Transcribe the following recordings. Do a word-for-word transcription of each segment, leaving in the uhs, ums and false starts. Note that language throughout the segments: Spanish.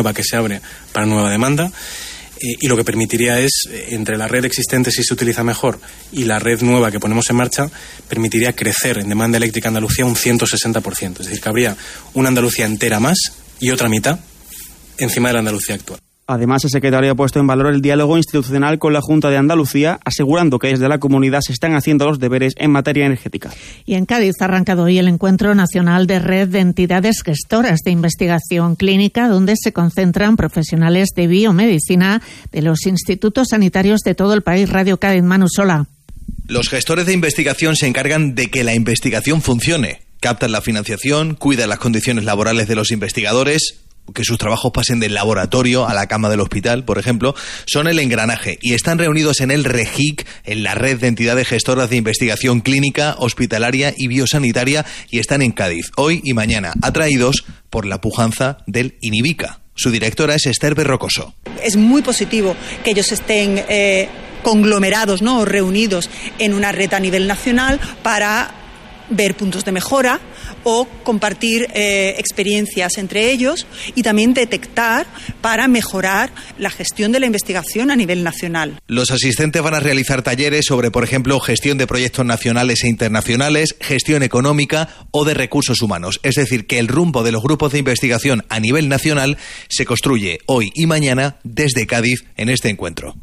nueva que se abre para nueva demanda. Eh, y lo que permitiría es, entre la red existente, si se utiliza mejor, y la red nueva que ponemos en marcha, permitiría crecer en demanda eléctrica en Andalucía un ciento sesenta por ciento. Es decir, que habría una Andalucía entera más y otra mitad encima de la Andalucía actual. Además, el secretario ha puesto en valor el diálogo institucional con la Junta de Andalucía, asegurando que desde la comunidad se están haciendo los deberes en materia energética. Y en Cádiz ha arrancado hoy el Encuentro Nacional de Red de Entidades Gestoras de Investigación Clínica, donde se concentran profesionales de biomedicina de los institutos sanitarios de todo el país. Radio Cádiz, Manu Sola. Los gestores de investigación se encargan de que la investigación funcione. Captan la financiación, cuidan las condiciones laborales de los investigadores, que sus trabajos pasen del laboratorio a la cama del hospital, por ejemplo, son el engranaje y están reunidos en el REGIC, en la red de entidades gestoras de investigación clínica, hospitalaria y biosanitaria, y están en Cádiz, hoy y mañana, atraídos por la pujanza del INIBICA. Su directora es Esther Berrocoso. Es muy positivo que ellos estén eh, conglomerados, ¿no?, o reunidos en una red a nivel nacional para ver puntos de mejora o compartir eh, experiencias entre ellos y también detectar para mejorar la gestión de la investigación a nivel nacional. Los asistentes van a realizar talleres sobre, por ejemplo, gestión de proyectos nacionales e internacionales, gestión económica o de recursos humanos. Es decir, que el rumbo de los grupos de investigación a nivel nacional se construye hoy y mañana desde Cádiz en este encuentro.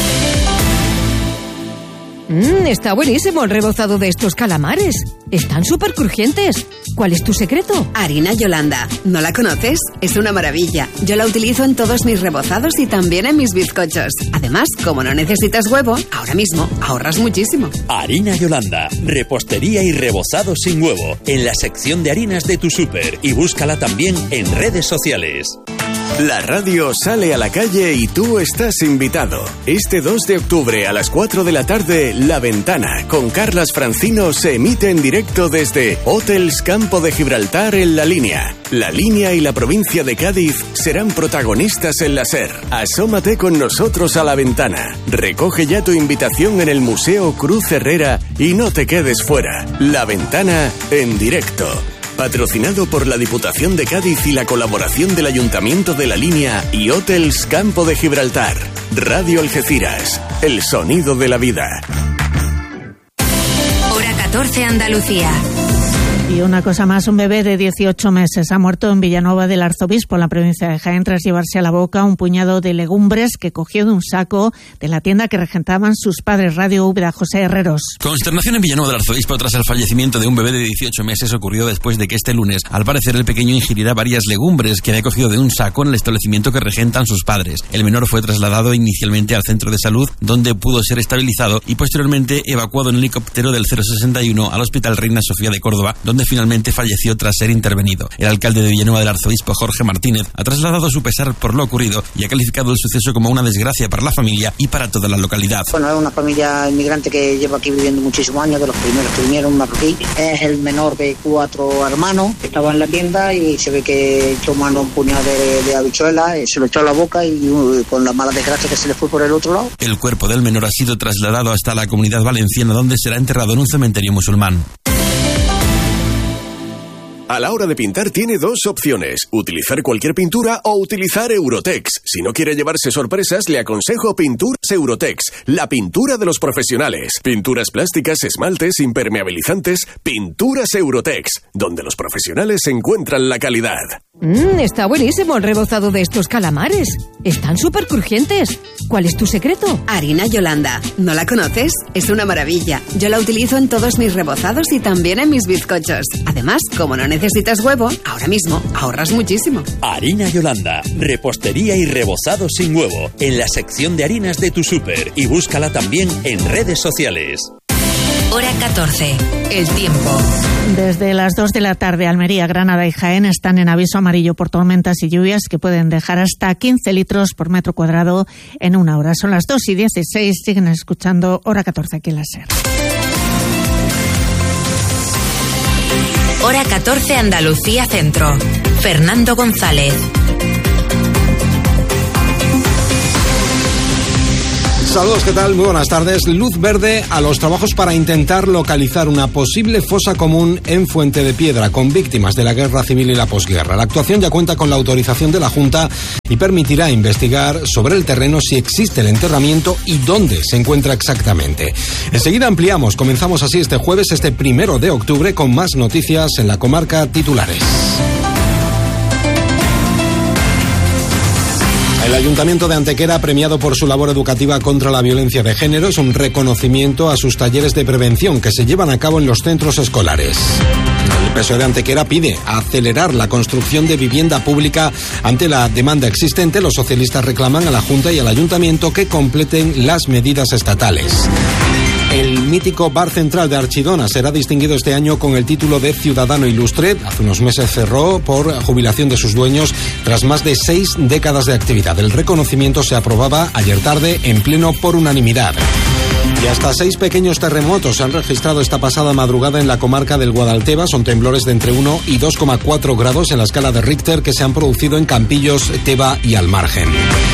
Mmm, está buenísimo el rebozado de estos calamares. Están súper crujientes. ¿Cuál es tu secreto? Harina Yolanda. ¿No la conoces? Es una maravilla. Yo la utilizo en todos mis rebozados y también en mis bizcochos. Además, como no necesitas huevo, ahora mismo ahorras muchísimo. Harina Yolanda. Repostería y rebozado sin huevo. En la sección de harinas de tu súper. Y búscala también en redes sociales. La radio sale a la calle y tú estás invitado. Este dos de octubre a las cuatro de la tarde, La Ventana, con Carlas Francino, se emite en directo desde Hotels Campo de Gibraltar en La Línea. La Línea y la provincia de Cádiz serán protagonistas en la SER. Asómate con nosotros a La Ventana. Recoge ya tu invitación en el Museo Cruz Herrera y no te quedes fuera. La Ventana en directo. Patrocinado por la Diputación de Cádiz y la colaboración del Ayuntamiento de La Línea y Hotels Campo de Gibraltar. Radio Algeciras, el sonido de la vida. Hora catorce, Andalucía. Y una cosa más, un bebé de dieciocho meses ha muerto en Villanueva del Arzobispo, en la provincia de Jaén, tras llevarse a la boca un puñado de legumbres que cogió de un saco de la tienda que regentaban sus padres. Radio Úbeda, José Herreros. Consternación en Villanueva del Arzobispo tras el fallecimiento de un bebé de dieciocho meses ocurrió después de que este lunes, al parecer, el pequeño ingiriera varias legumbres que había cogido de un saco en el establecimiento que regentan sus padres. El menor fue trasladado inicialmente al centro de salud, donde pudo ser estabilizado y posteriormente evacuado en helicóptero del cero sesenta y uno al Hospital Reina Sofía de Córdoba, donde finalmente falleció tras ser intervenido. El alcalde de Villanueva del Arzobispo, Jorge Martínez, ha trasladado su pesar por lo ocurrido y ha calificado el suceso como una desgracia para la familia y para toda la localidad. Bueno, es una familia inmigrante que lleva aquí viviendo muchísimos años, de los primeros que vinieron marroquí. Es el menor de cuatro hermanos, estaba en la tienda y se ve que echó mano un puñado de, de habichuelas, se lo echó a la boca y uh, con la mala desgracia que se le fue por el otro lado. El cuerpo del menor ha sido trasladado hasta la Comunidad Valenciana, donde será enterrado en un cementerio musulmán. A la hora de pintar tiene dos opciones, utilizar cualquier pintura o utilizar Eurotex. Si no quiere llevarse sorpresas, le aconsejo Pinturas Eurotex, la pintura de los profesionales. Pinturas plásticas, esmaltes, impermeabilizantes, Pinturas Eurotex, donde los profesionales encuentran la calidad. Mmm, está buenísimo el rebozado de estos calamares. Están súper crujientes. ¿Cuál es tu secreto? Harina Yolanda. ¿No la conoces? Es una maravilla. Yo la utilizo en todos mis rebozados y también en mis bizcochos. Además, como no necesitas huevo, ahora mismo ahorras muchísimo. Harina Yolanda. Repostería y rebozado sin huevo. En la sección de harinas de tu súper. Y búscala también en redes sociales. Hora catorce. El tiempo. Desde las dos de la tarde, Almería, Granada y Jaén están en aviso amarillo por tormentas y lluvias que pueden dejar hasta quince litros por metro cuadrado en una hora. Son las dos y dieciséis. Siguen escuchando Hora catorce aquí en la SER. Hora catorce, Andalucía Centro. Fernando González. Saludos, ¿qué tal? Muy buenas tardes. Luz verde a los trabajos para intentar localizar una posible fosa común en Fuente de Piedra con víctimas de la guerra civil y la posguerra. La actuación ya cuenta con la autorización de la Junta y permitirá investigar sobre el terreno si existe el enterramiento y dónde se encuentra exactamente. Enseguida ampliamos. Comenzamos así este jueves, este primero de octubre, con más noticias en la comarca titulares. El Ayuntamiento de Antequera, premiado por su labor educativa contra la violencia de género, es un reconocimiento a sus talleres de prevención que se llevan a cabo en los centros escolares. El P S O E de Antequera pide acelerar la construcción de vivienda pública ante la demanda existente. Los socialistas reclaman a la Junta y al Ayuntamiento que completen las medidas estatales. El mítico Bar Central de Archidona será distinguido este año con el título de Ciudadano Ilustre. Hace unos meses cerró por jubilación de sus dueños tras más de seis décadas de actividad. El reconocimiento se aprobaba ayer tarde en pleno por unanimidad. Y hasta seis pequeños terremotos se han registrado esta pasada madrugada en la comarca del Guadalteba. Son temblores de entre uno y dos coma cuatro grados en la escala de Richter que se han producido en Campillos, Teba y Al Margen.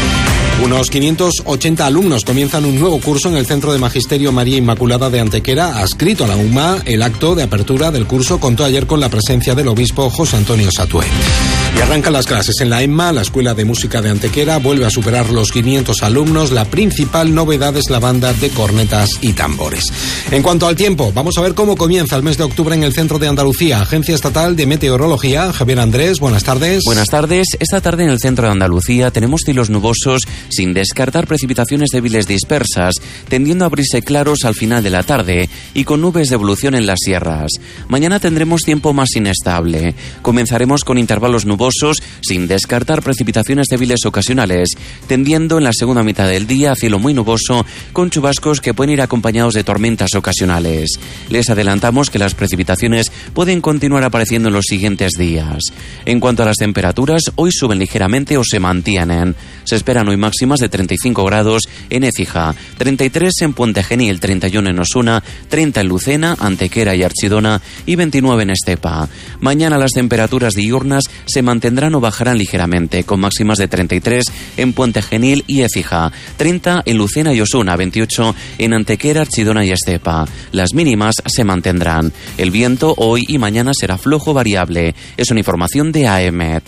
Unos quinientos ochenta alumnos comienzan un nuevo curso en el Centro de Magisterio María Inmaculada de Antequera. Adscrito a la U M A, el acto de apertura del curso contó ayer con la presencia del obispo José Antonio Satué. Y arrancan las clases en la EMMA, la Escuela de Música de Antequera vuelve a superar los quinientos alumnos. La principal novedad es la banda de cornetas y tambores. En cuanto al tiempo, vamos a ver cómo comienza el mes de octubre en el centro de Andalucía. Agencia Estatal de Meteorología, Javier Andrés, buenas tardes. Buenas tardes. Esta tarde en el centro de Andalucía tenemos cielos nubosos sin descartar precipitaciones débiles dispersas, tendiendo a abrirse claros al final de la tarde y con nubes de evolución en las sierras. Mañana tendremos tiempo más inestable. Comenzaremos con intervalos nubosos sin descartar precipitaciones débiles ocasionales, tendiendo en la segunda mitad del día a cielo muy nuboso con chubascos que pueden ir acompañados de tormentas ocasionales. Les adelantamos que las precipitaciones pueden continuar apareciendo en los siguientes días. En cuanto a las temperaturas, hoy suben ligeramente o se mantienen. Se esperan hoy máximas de treinta y cinco grados en Écija, treinta y tres en Puente Genil, treinta y uno en Osuna, treinta en Lucena, Antequera y Archidona y veintinueve en Estepa. Mañana las temperaturas diurnas se mantendrán o bajarán ligeramente, con máximas de treinta y tres en Puente Genil y Écija, treinta en Lucena y Osuna, veintiocho en Antequera, Archidona y Estepa. Las mínimas se mantendrán. El viento hoy y mañana será flojo variable. Es una información de AEMET.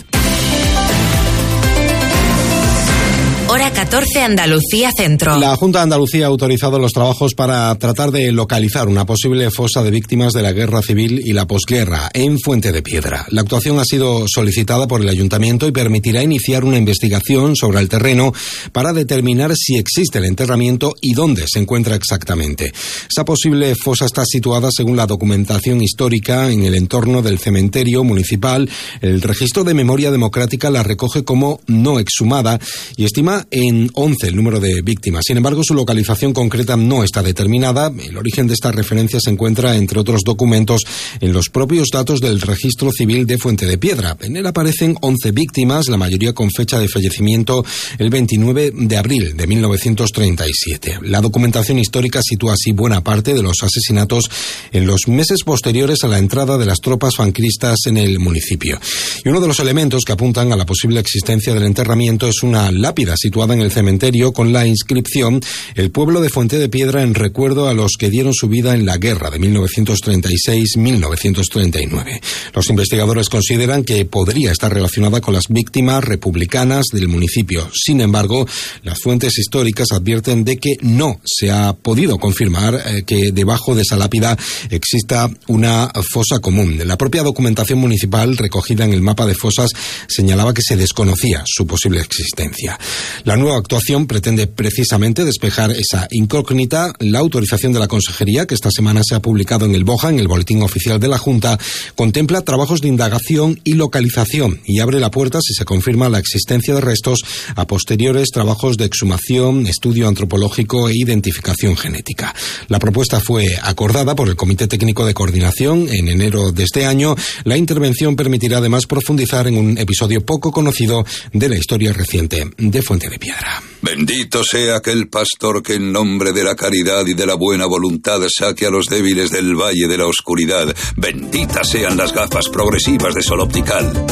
Hora catorce, Andalucía Centro. La Junta de Andalucía ha autorizado los trabajos para tratar de localizar una posible fosa de víctimas de la guerra civil y la posguerra en Fuente de Piedra. La actuación ha sido solicitada por el Ayuntamiento y permitirá iniciar una investigación sobre el terreno para determinar si existe el enterramiento y dónde se encuentra exactamente. Esa posible fosa está situada, según la documentación histórica, en el entorno del cementerio municipal. El registro de memoria democrática la recoge como no exhumada y estima en once el número de víctimas. Sin embargo, su localización concreta no está determinada. El origen de esta referencia se encuentra, entre otros documentos, en los propios datos del registro civil de Fuente de Piedra. En él aparecen once víctimas, la mayoría con fecha de fallecimiento el veintinueve de abril de mil novecientos treinta y siete. La documentación histórica sitúa así buena parte de los asesinatos en los meses posteriores a la entrada de las tropas franquistas en el municipio. Y uno de los elementos que apuntan a la posible existencia del enterramiento es una lápida situada en el cementerio con la inscripción "El pueblo de Fuente de Piedra en recuerdo a los que dieron su vida en la guerra de mil novecientos treinta y seis a mil novecientos treinta y nueve". Los investigadores consideran que podría estar relacionada con las víctimas republicanas del municipio. Sin embargo, las fuentes históricas advierten de que no se ha podido confirmar eh, que debajo de esa lápida exista una fosa común. La propia documentación municipal recogida en el mapa de fosas señalaba que se desconocía su posible existencia. La nueva actuación pretende precisamente despejar esa incógnita. La autorización de la Consejería, que esta semana se ha publicado en el BOJA, en el Boletín Oficial de la Junta, contempla trabajos de indagación y localización y abre la puerta, si se confirma la existencia de restos, a posteriores trabajos de exhumación, estudio antropológico e identificación genética. La propuesta fue acordada por el Comité Técnico de Coordinación en enero de este año. La intervención permitirá además profundizar en un episodio poco conocido de la historia reciente de Fuente de Piedra. Bendito sea aquel pastor que en nombre de la caridad y de la buena voluntad saque a los débiles del valle de la oscuridad. Benditas sean las gafas progresivas de Sol Optical.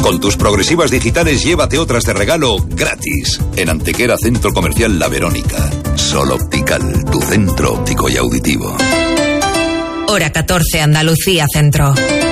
Con tus progresivas digitales llévate otras de regalo gratis. En Antequera Centro Comercial La Verónica. Sol Optical, tu centro óptico y auditivo. Hora catorce, Andalucía Centro.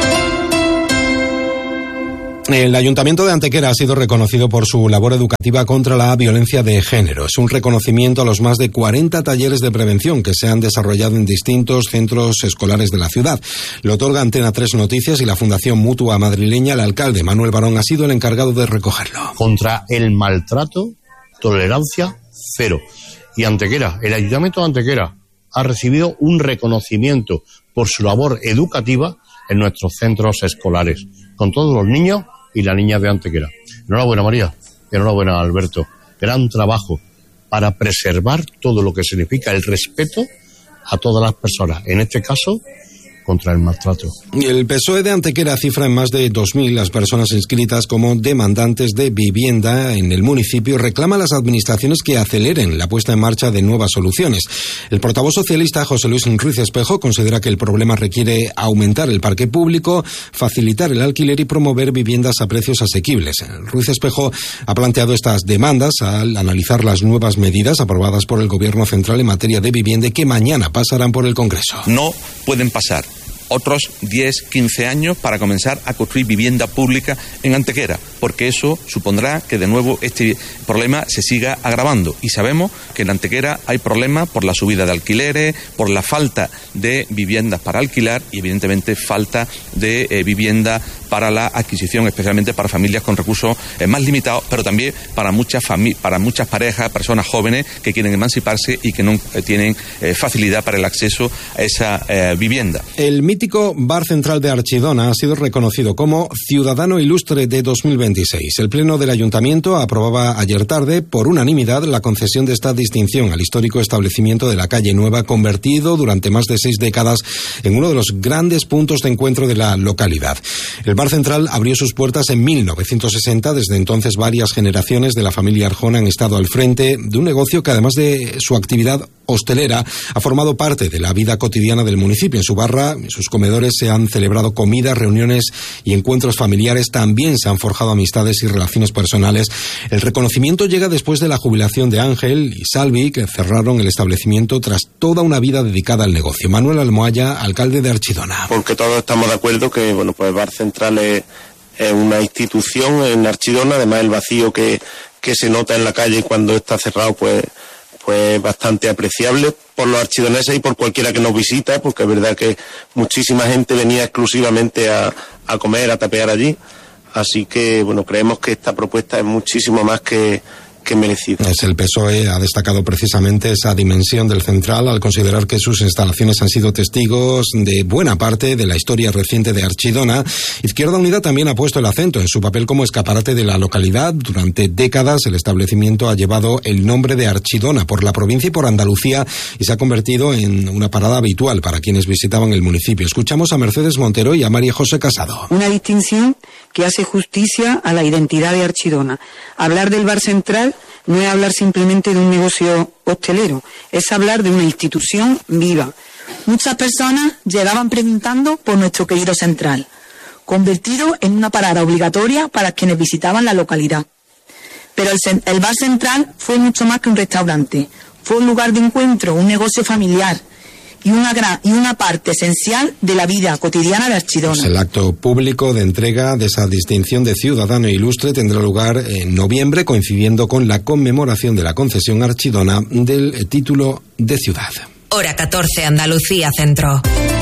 El Ayuntamiento de Antequera ha sido reconocido por su labor educativa contra la violencia de género. Es un reconocimiento a los más de cuarenta talleres de prevención que se han desarrollado en distintos centros escolares de la ciudad. Lo otorga Antena tres Noticias y la Fundación Mutua Madrileña. El alcalde Manuel Barón ha sido el encargado de recogerlo. Contra el maltrato, tolerancia cero. Y Antequera, el Ayuntamiento de Antequera ha recibido un reconocimiento por su labor educativa en nuestros centros escolares, con todos los niños y las niñas de Antequera. Enhorabuena, María, y enhorabuena, Alberto. Gran trabajo para preservar todo lo que significa el respeto a todas las personas, en este caso, contra el maltrato. El P S O E de Antequera cifra en más de dos mil las personas inscritas como demandantes de vivienda en el municipio. Reclama a las administraciones que aceleren la puesta en marcha de nuevas soluciones. El portavoz socialista José Luis Ruiz Espejo considera que el problema requiere aumentar el parque público, facilitar el alquiler y promover viviendas a precios asequibles. Ruiz Espejo ha planteado estas demandas al analizar las nuevas medidas aprobadas por el Gobierno central en materia de vivienda y que mañana pasarán por el Congreso. No pueden pasar otros diez, quince años para comenzar a construir vivienda pública en Antequera, porque eso supondrá que de nuevo este problema se siga agravando. Y sabemos que en Antequera hay problemas por la subida de alquileres, por la falta de viviendas para alquilar y evidentemente falta de eh, vivienda para la adquisición, especialmente para familias con recursos eh, más limitados, pero también para muchas fami- para muchas parejas, personas jóvenes que quieren emanciparse y que no eh, tienen eh, facilidad para el acceso a esa eh, vivienda. El mítico Bar Central de Archidona ha sido reconocido como Ciudadano Ilustre de dos mil veintiséis. El Pleno del Ayuntamiento aprobaba ayer tarde, por unanimidad, la concesión de esta distinción al histórico establecimiento de la Calle Nueva, convertido durante más de seis décadas en uno de los grandes puntos de encuentro de la localidad. El Bar Central abrió sus puertas en mil novecientos sesenta. Desde entonces, varias generaciones de la familia Arjona han estado al frente de un negocio que, además de su actividad hostelera, ha formado parte de la vida cotidiana del municipio. En su barra, en sus comedores, se han celebrado comidas, reuniones y encuentros familiares. También se han forjado amistades y relaciones personales. El reconocimiento llega después de la jubilación de Ángel y Salvi, que cerraron el establecimiento tras toda una vida dedicada al negocio. Manuel Almohaya, alcalde de Archidona. Porque todos estamos de acuerdo que, bueno, pues Bar Central es, es una institución en Archidona. Además, el vacío que, que se nota en la calle cuando está cerrado, pues pues bastante apreciable por los archidoneses y por cualquiera que nos visita, porque es verdad que muchísima gente venía exclusivamente a, a comer, a tapear allí. Así que, bueno, creemos que esta propuesta es muchísimo más que, que merecido. Es el P S O E ha destacado precisamente esa dimensión del Central al considerar que sus instalaciones han sido testigos de buena parte de la historia reciente de Archidona. Izquierda Unida también ha puesto el acento en su papel como escaparate de la localidad. Durante décadas el establecimiento ha llevado el nombre de Archidona por la provincia y por Andalucía y se ha convertido en una parada habitual para quienes visitaban el municipio. Escuchamos a Mercedes Montero y a María José Casado. Una distinción que hace justicia a la identidad de Archidona. Hablar del Bar Central no es hablar simplemente de un negocio hostelero, es hablar de una institución viva. Muchas personas llegaban preguntando por nuestro querido Central, convertido en una parada obligatoria para quienes visitaban la localidad. Pero el, el Bar Central fue mucho más que un restaurante, fue un lugar de encuentro, un negocio familiar y una gran y una parte esencial de la vida cotidiana de Archidona. Pues el acto público de entrega de esa distinción de Ciudadano Ilustre tendrá lugar en noviembre, coincidiendo con la conmemoración de la concesión a Archidona del título de ciudad. Hora catorce, Andalucía Centro.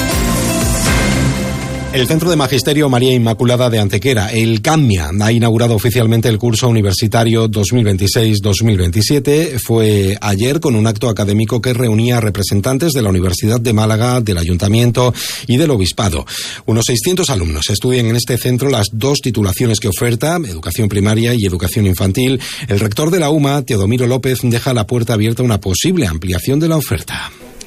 El Centro de Magisterio María Inmaculada de Antequera, el CAMMIA, ha inaugurado oficialmente el curso universitario dos mil veintiséis dos mil veintisiete. Fue ayer con un acto académico que reunía a representantes de la Universidad de Málaga, del Ayuntamiento y del Obispado. Unos seiscientos alumnos estudian en este centro las dos titulaciones que oferta, educación primaria y educación infantil. El rector de la UMA, Teodomiro López, deja la puerta abierta a una posible ampliación de la oferta.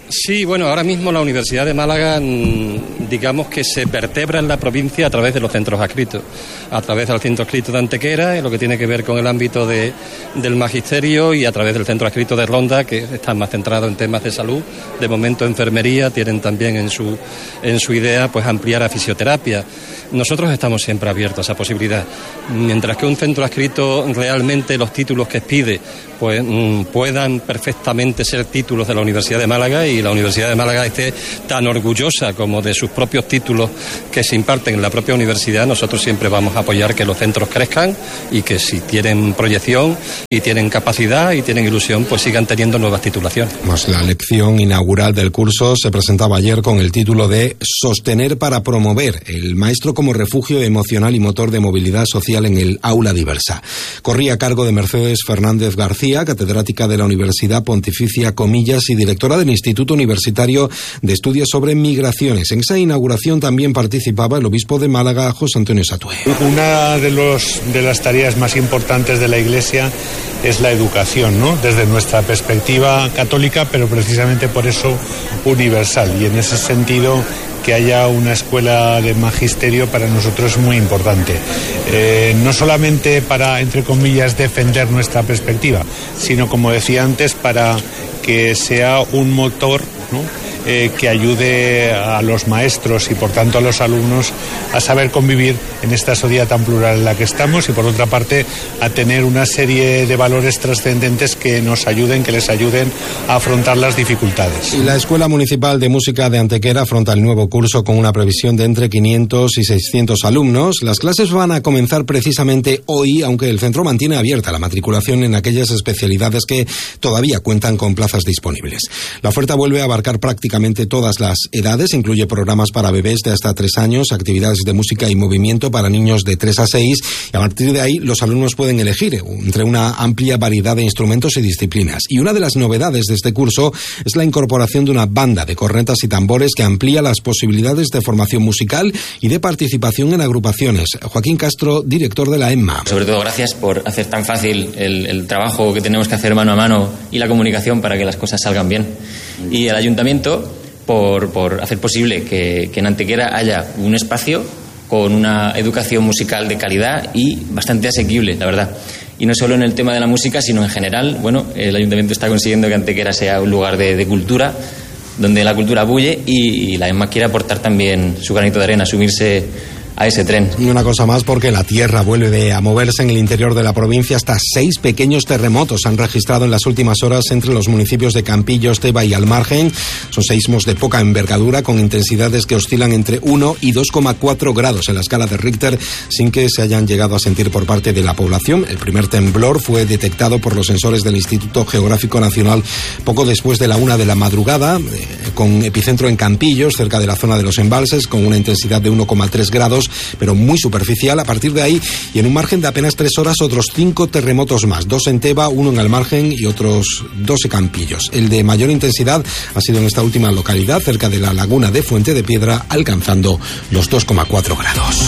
Sí, bueno, ahora mismo la Universidad de Málaga, digamos que se vertebra en la provincia a través de los centros adscritos, a través del centro adscrito de Antequera, en lo que tiene que ver con el ámbito de, del magisterio, y a través del centro adscrito de Ronda, que están más centrados en temas de salud. De momento enfermería, tienen también en su, en su idea pues ampliar a fisioterapia. Nosotros estamos siempre abiertos a esa posibilidad. Mientras que un centro adscrito realmente los títulos que pide pues mm, puedan perfectamente ser títulos de la Universidad de Málaga, y la Universidad de Málaga esté tan orgullosa como de sus propios títulos que se imparten en la propia universidad, nosotros siempre vamos a apoyar que los centros crezcan y que si tienen proyección y tienen capacidad y tienen ilusión, pues sigan teniendo nuevas titulaciones. Pues la lección inaugural del curso se presentaba ayer con el título de Sostener para promover el maestro como refugio emocional y motor de movilidad social en el aula diversa. Corría a cargo de Mercedes Fernández García, catedrática de la Universidad Pontificia Comillas y directora del Instituto Universitario de Estudios sobre Migraciones. En esa inauguración también participaba el obispo de Málaga, José Antonio Satué. Una de, los, de las tareas más importantes de la Iglesia es la educación, ¿no? Desde nuestra perspectiva católica, pero precisamente por eso universal. Y en ese sentido, que haya una escuela de magisterio para nosotros es muy importante. Eh, no solamente para, entre comillas, defender nuestra perspectiva, sino, como decía antes, para que sea un motor, ¿no? eh, que ayude a los maestros y por tanto a los alumnos a saber convivir en esta sociedad tan plural en la que estamos, y por otra parte a tener una serie de valores trascendentes que nos ayuden, que les ayuden a afrontar las dificultades. Y la Escuela Municipal de Música de Antequera afronta el nuevo curso con una previsión de entre quinientos y seiscientos alumnos. Las clases van a comenzar precisamente hoy, aunque el centro mantiene abierta la matriculación en aquellas especialidades que todavía cuentan con plazas disponibles. La oferta vuelve a abarcar prácticamente todas las edades, incluye programas para bebés de hasta tres años, actividades de música y movimiento para niños de tres a seis, y a partir de ahí los alumnos pueden elegir entre una amplia variedad de instrumentos y disciplinas. Y una de las novedades de este curso es la incorporación de una banda de cornetas y tambores que amplía las posibilidades de formación musical y de participación en agrupaciones. Joaquín Castro, director de la EMMA. Sobre todo, gracias por hacer tan fácil el, el trabajo que tenemos que hacer mano a mano y la comunicación para que las cosas salgan bien. Y el ayuntamiento por, por hacer posible que, que en Antequera haya un espacio con una educación musical de calidad y bastante asequible, la verdad. Y no solo en el tema de la música, sino en general. Bueno, el ayuntamiento está consiguiendo que Antequera sea un lugar de, de cultura, donde la cultura bulle, y, y la EMMA quiere aportar también su granito de arena, subirse a ese tren. Y una cosa más, porque la tierra vuelve a moverse en el interior de la provincia. Hasta seis pequeños terremotos se han registrado en las últimas horas entre los municipios de Campillos, Teba y Almargen. Son seísmos de poca envergadura, con intensidades que oscilan entre uno y dos coma cuatro grados en la escala de Richter, sin que se hayan llegado a sentir por parte de la población. El primer temblor fue detectado por los sensores del Instituto Geográfico Nacional poco después de la una de la madrugada, eh, con epicentro en Campillos, cerca de la zona de los embalses, con una intensidad de uno coma tres grados, pero muy superficial. A partir de ahí, y en un margen de apenas tres horas, otros cinco terremotos más, dos en Teba, uno en Almargen y otros dos en Campillos. El de mayor intensidad ha sido en esta última localidad, cerca de la laguna de Fuente de Piedra, alcanzando los dos coma cuatro grados.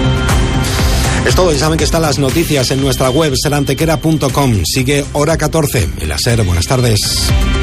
Es todo, y saben que están las noticias en nuestra web ser antequera punto com. Sigue Hora catorce. El SER, buenas tardes.